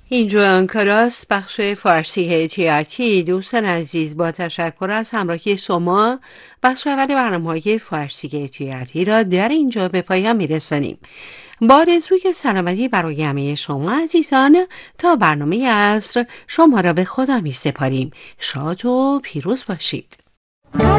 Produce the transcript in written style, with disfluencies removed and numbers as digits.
اینجا انکاراست، بخش فارسی TRT. دوستان عزیز، با تشکر از همراهی شما، بخش اول برنامه‌های فارسی TRT را در اینجا به پایان می‌رسانیم. با آرزوی سلامتی برای همه شما عزیزان، تا برنامه عصر شما را به خدا می‌سپاریم. شاد و پیروز باشید.